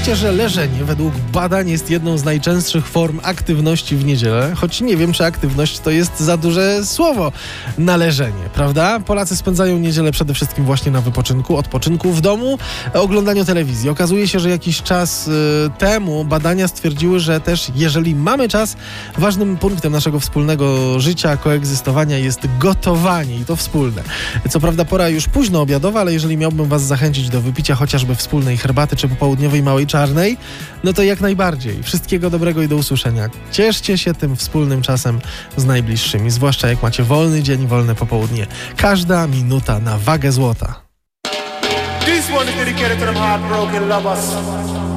Wiecie, że leżenie według badań jest jedną z najczęstszych form aktywności w niedzielę? Choć nie wiem, czy aktywność to jest za duże słowo na leżenie, prawda? Polacy spędzają niedzielę przede wszystkim właśnie na wypoczynku, odpoczynku w domu, oglądaniu telewizji. Okazuje się, że jakiś czas temu badania stwierdziły, że też jeżeli mamy czas, ważnym punktem naszego wspólnego życia, koegzystowania jest gotowanie i to wspólne. Co prawda pora już późno obiadowa, ale jeżeli miałbym was zachęcić do wypicia chociażby wspólnej herbaty czy popołudniowej małej czarnej, no to jak najbardziej. Wszystkiego dobrego i do usłyszenia. Cieszcie się tym wspólnym czasem z najbliższymi, zwłaszcza jak macie wolny dzień, wolne popołudnie. Każda minuta na wagę złota. This one is dedicated to them heartbroken lovers.